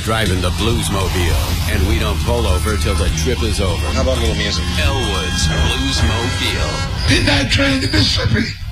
driving the Bluesmobile, and we don't pull over till the trip is over. How about a little music? Elwood's Bluesmobile. Midnight train to Mississippi.